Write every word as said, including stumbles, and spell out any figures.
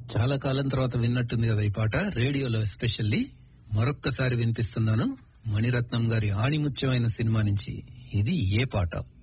చాలా కాలం తర్వాత విన్నట్టుంది కదా ఈ పాట రేడియోలో ఎస్పెషల్లీ. మరొక్కసారి వినిపిస్తున్నాను మణిరత్నం గారి ఆణిముత్యమైన సినిమా నుంచి. ఇది ఏ పాట?